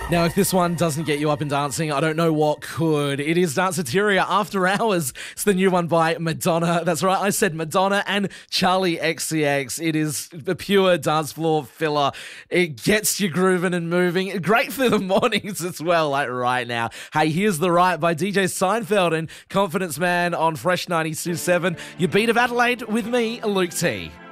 Now, if this one doesn't get you up and dancing, I don't know what could. It is Danceteria After Hours. It's the new one by Madonna. That's right, I said Madonna and Charlie XCX. It is a pure dance floor filler. It gets you grooving and moving. Great for the mornings as well, like right now. Hey, here's The Right by DJ Seinfeld and Confidence Man on Fresh 92.7. Your beat of Adelaide with me, Luke T.